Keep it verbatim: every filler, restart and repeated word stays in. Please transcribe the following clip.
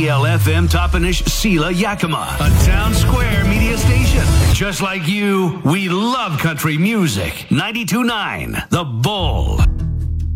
C L F M Toppenish Sela Yakima, a Town Square media station. Just like you, we love country music. ninety-two point nine The Bull.